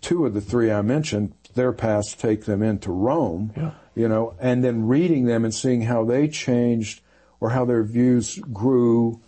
two of the three I mentioned, their paths take them into Rome, and then reading them and seeing how they changed or how their views grew,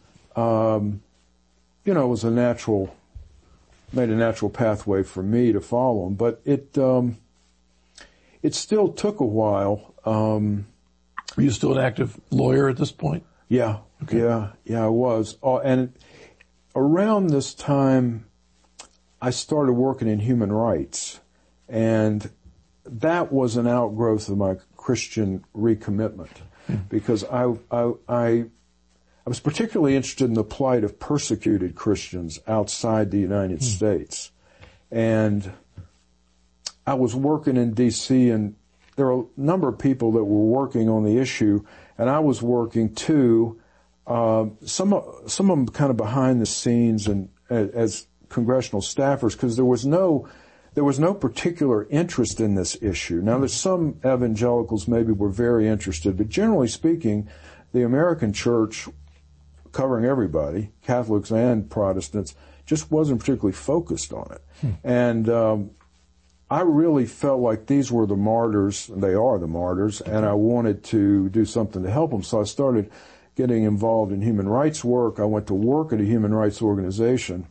was made a natural pathway for me to follow them. But it still took a while. Are you still an active lawyer at this point? Yeah. Okay. Yeah, I was. And around this time, I started working in human rights, and that was an outgrowth of my Christian recommitment, because I was particularly interested in the plight of persecuted Christians outside the United States. And I was working in D.C., and there were a number of people that were working on the issue, and I was working too. Some of them kind of behind the scenes and as congressional staffers, because there was no particular interest in this issue. Now, there's some evangelicals maybe were very interested, but generally speaking, the American church, covering everybody, Catholics and Protestants, just wasn't particularly focused on it. And I really felt like these were the martyrs, and they are the martyrs, and I wanted to do something to help them. So I started getting involved in human rights work. I went to work at a human rights organization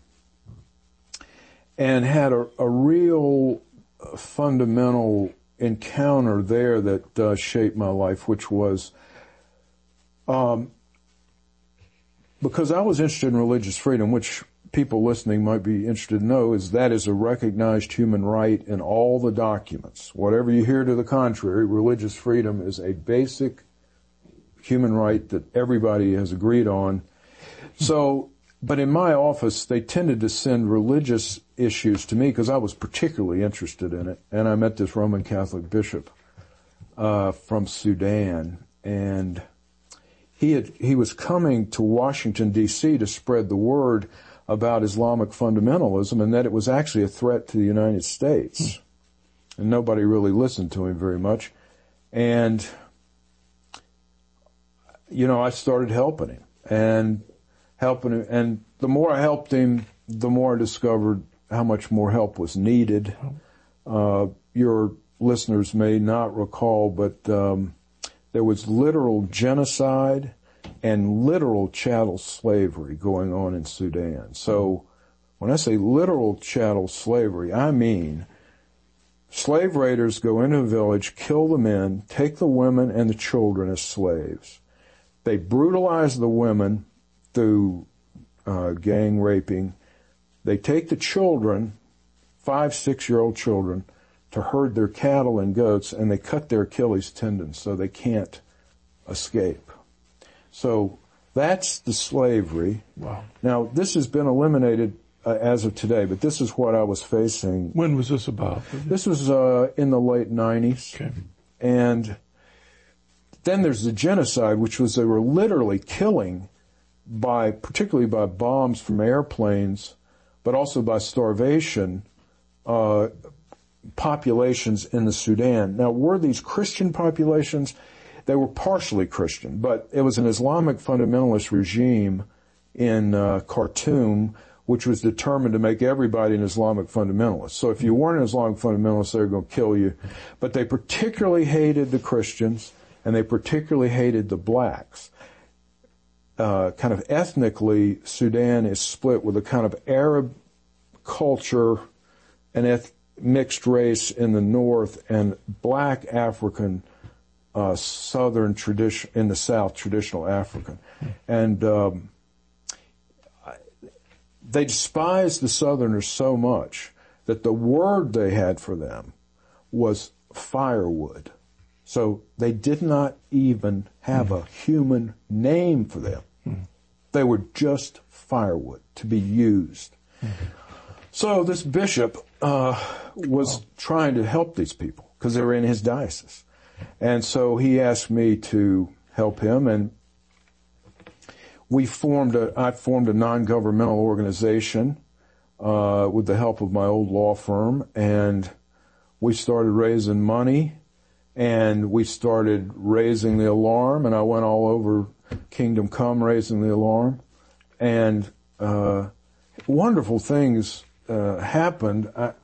and had a real fundamental encounter there that shaped my life, which was because I was interested in religious freedom, which people listening might be interested to know is that is a recognized human right in all the documents. Whatever you hear to the contrary, religious freedom is a basic human right that everybody has agreed on. So, but in my office, they tended to send religious issues to me because I was particularly interested in it. And I met this Roman Catholic bishop from Sudan, and he was coming to Washington, D.C. to spread the word about Islamic fundamentalism and that it was actually a threat to the United States. And nobody really listened to him very much. And, I started helping him. And the more I helped him, the more I discovered how much more help was needed. Your listeners may not recall, but there was literal genocide and literal chattel slavery going on in Sudan. So when I say literal chattel slavery, I mean slave raiders go into a village, kill the men, take the women and the children as slaves. They brutalize the women through gang raping. They take the children, 5-6-year-old children, to herd their cattle and goats, and they cut their Achilles tendons so they can't escape. So that's the slavery. Wow. Now, this has been eliminated as of today, but this is what I was facing. When was this about? This was in the late 90s. Okay. And then there's the genocide, which was they were literally killing particularly by bombs from airplanes, but also by starvation, populations in the Sudan. Now, were these Christian populations? They were partially Christian, but it was an Islamic fundamentalist regime in Khartoum, which was determined to make everybody an Islamic fundamentalist. So if you weren't an Islamic fundamentalist, they were going to kill you. But they particularly hated the Christians, and they particularly hated the blacks. Kind of ethnically, Sudan is split with a kind of Arab culture and mixed race in the north and black African southern tradition in the south, traditional African. And they despised the southerners so much that the word they had for them was firewood. So they did not even have a human name for them. They were just firewood to be used. So this bishop was trying to help these people because they were in his diocese. And so he asked me to help him, and I formed a non-governmental organization with the help of my old law firm, and we started raising money, and we started raising the alarm, and I went all over Kingdom Come raising the alarm, and wonderful things happened.